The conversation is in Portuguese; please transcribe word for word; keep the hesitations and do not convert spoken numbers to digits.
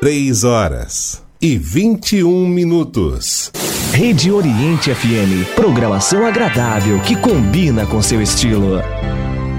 três horas e vinte e um minutos. Rede Oriente F M, programação agradável que combina com seu estilo.